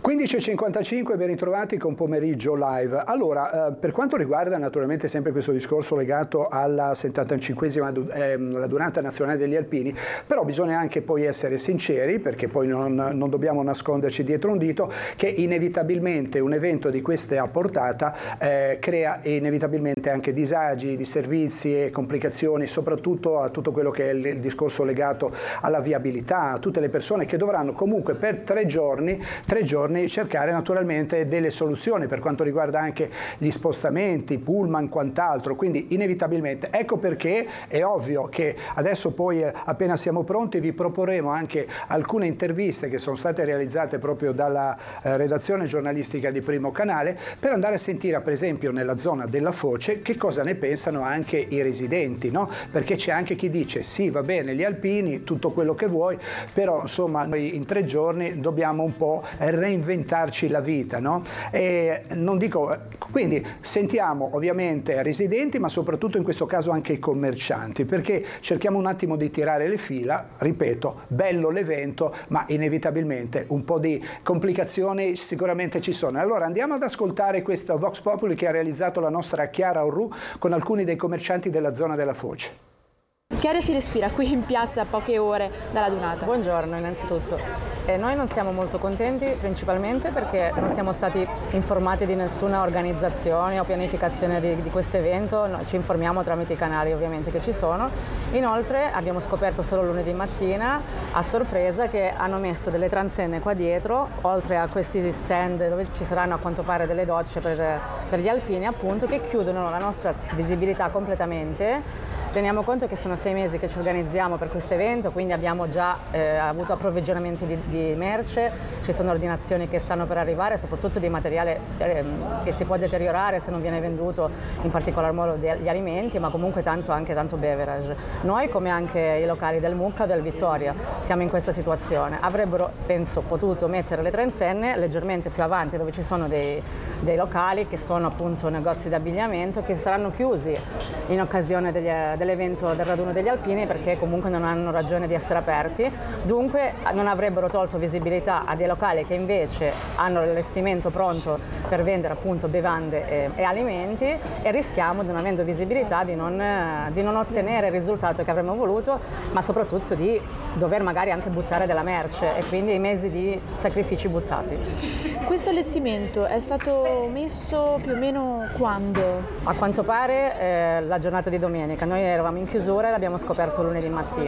15:55, ben ritrovati con Pomeriggio Live. Allora, per quanto riguarda naturalmente sempre questo discorso legato alla 75esima radunata nazionale degli alpini, però bisogna anche poi essere sinceri, perché poi non dobbiamo nasconderci dietro un dito, che inevitabilmente un evento di questa portata crea inevitabilmente anche disagi, disservizi e complicazioni, soprattutto a tutto quello che è il discorso legato alla viabilità, a tutte le persone che dovranno comunque per tre giorni cercare naturalmente delle soluzioni per quanto riguarda anche gli spostamenti, pullman, quant'altro, quindi inevitabilmente. Ecco perché è ovvio che adesso poi appena siamo pronti vi proporremo anche alcune interviste che sono state realizzate proprio dalla redazione giornalistica di Primo Canale per andare a sentire per esempio nella zona della Foce che cosa ne pensano anche i residenti, no? Perché c'è anche chi dice sì, va bene gli alpini, tutto quello che vuoi, però insomma noi in 3 giorni dobbiamo un po' reinventarci la vita, no? E non dico, quindi sentiamo ovviamente residenti, ma soprattutto in questo caso anche i commercianti, perché cerchiamo un attimo di tirare le fila. Ripeto, bello l'evento, ma inevitabilmente un po' di complicazioni sicuramente ci sono. Allora andiamo ad ascoltare questo Vox Populi che ha realizzato la nostra Chiara Orru con alcuni dei commercianti della zona della Foce. Che aria si respira qui in piazza a poche ore dalla dunata? Buongiorno innanzitutto. Noi non siamo molto contenti principalmente perché non siamo stati informati di nessuna organizzazione o pianificazione di questo evento, no, ci informiamo tramite i canali ovviamente che ci sono. Inoltre abbiamo scoperto solo lunedì mattina a sorpresa che hanno messo delle transenne qua dietro, oltre a questi stand dove ci saranno a quanto pare delle docce per gli alpini appunto, che chiudono la nostra visibilità completamente. Teniamo conto che sono 6 mesi che ci organizziamo per questo evento, quindi abbiamo già avuto approvvigionamenti di merce, ci sono ordinazioni che stanno per arrivare, soprattutto di materiale che si può deteriorare se non viene venduto, in particolar modo gli alimenti, ma comunque anche tanto beverage. Noi, come anche i locali del Mucca del Vittoria, siamo in questa situazione. Avrebbero, penso, potuto mettere le transenne leggermente più avanti, dove ci sono dei locali che sono appunto negozi di abbigliamento che saranno chiusi in occasione dell'evento del raduno degli alpini, perché comunque non hanno ragione di essere aperti, dunque non avrebbero tolto visibilità a dei locali che invece hanno l'allestimento pronto per vendere appunto bevande e alimenti, e rischiamo, non avendo visibilità, di non ottenere il risultato che avremmo voluto, ma soprattutto di dover magari anche buttare della merce, e quindi i mesi di sacrifici buttati. Questo allestimento è stato messo più o meno quando? A quanto pare la giornata di domenica, noi eravamo in chiusura e l'abbiamo scoperto lunedì mattina.